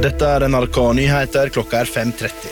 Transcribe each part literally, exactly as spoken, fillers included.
Dette er N R K Nyheter, klokka er fem tretti.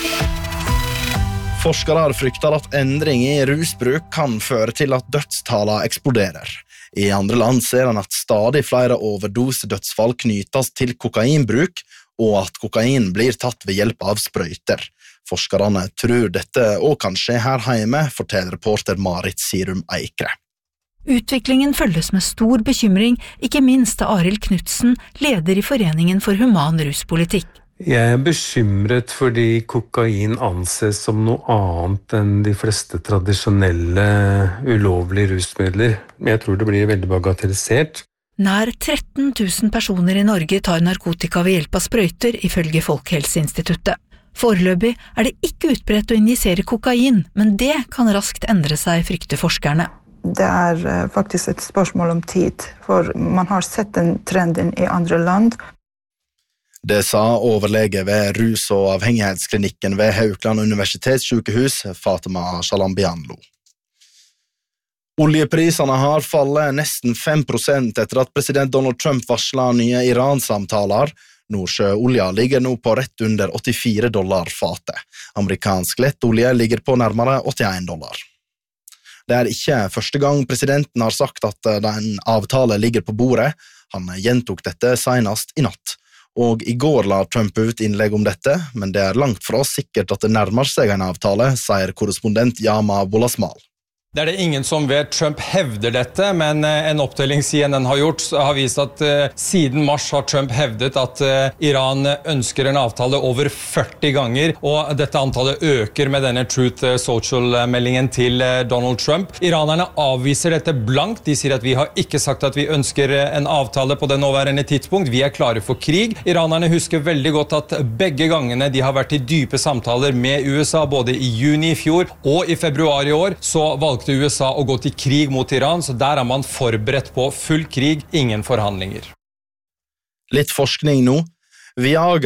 Forskere frykter at endring i rusbruk kan føre til at dødstallene eksploderer. I andre land ser han at stadig flere overdosedødsfall knyttes til kokainbruk, og at kokain blir tatt ved hjelp av sprøyter. Forskerne tror dette og kan skje her hjemme, forteller reporter Marit Sirum Eikre. Utviklingen følges med stor bekymring, ikke minst av Arild Knudsen, leder i Foreningen for human ruspolitikk. Jeg er bekymret fordi kokain anses som noe annet enn de fleste tradisjonelle ulovlige rusmidler. Jeg tror det blir veldig bagatellisert. Nær tretten tusen personer i Norge tar narkotika ved hjelp av sprøyter, ifølge Folkehelseinstituttet. Foreløpig er det ikke utbredt å injisere kokain, men det kan raskt endre seg, frykter forskerne. Det er faktisk et spørsmål om tid, for man har sett den trenden i andre land. Det sa overlege ved rus- og avhengighetsklinikken ved Haukeland universitetssykehus, Fatima Shalambianlo. Oljeprisene har fallet nesten fem prosent etter at president Donald Trump varslet nye Iran-samtaler. Nordsjøolja ligger nå på rett under åttifire dollar fatet. Amerikansk lettolje ligger på nærmere åttien dollar. Det er ikke første gang presidenten har sagt at en avtale ligger på bordet. Han gjentok dette senest i natt. Og i går la Trump ut innlegg om dette, men det er langt fra sikkert at det nærmer seg en avtale, sier korrespondent Yama Bolasmal. Det er det ingen som vet. Trump hevder dette, men en opptelling C N N har gjort har vist at uh, siden mars har Trump hevdet at uh, Iran ønsker en avtale over førti ganger, og dette antallet øker med denne Truth Social-meldingen til uh, Donald Trump. Iranerne avviser dette blankt. De sier at vi har ikke sagt at vi ønsker en avtale på det nåværende tidspunkt. Vi er klare for krig. Iranerne husker veldig godt at begge gangene de har vært i dype samtaler med U S A, både i juni i fjor og i februar i år, så valgte til U S A å gå til krig mot Iran, så der er man forberedt på full krig, ingen forhandlinger. Litt forskning nå. Viagra